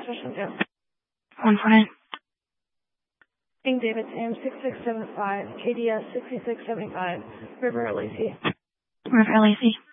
Special Joe. 149. King David Sam 6675, KDS 6675, River LAC. River LAC.